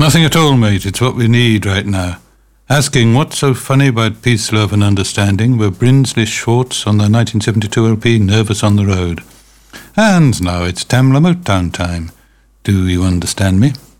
Nothing at all, mate. It's what we need right now. Asking what's so funny about peace, love and understanding were Brinsley Schwartz on the 1972 LP Nervous on the Road. And now it's Tamla Motown time. Do you understand me?